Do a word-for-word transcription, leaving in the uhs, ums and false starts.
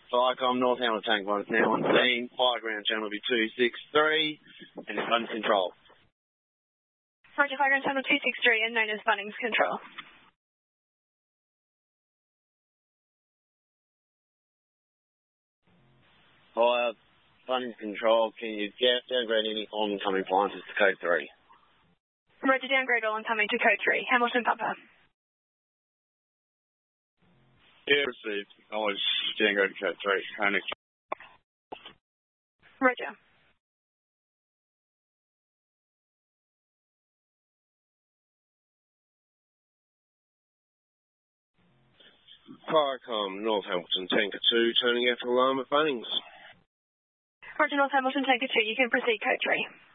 Firecom, North Hamilton Tank one is now on scene. Fire ground channel will be two six three, and it's under control. Roger, fire ground channel two six three and known as Bunnings Control. Fire, Bunnings Control, can you get downgrade any oncoming appliances to code three? Roger, downgrade all incoming to code three. Hamilton Papa. Yeah, received. Always downgrade to code three. Panic. Roger. Firecom, North Hamilton Tanker two, turning out for alarm at Bunnings. Roger, North Hamilton Tanker two, you can proceed code three.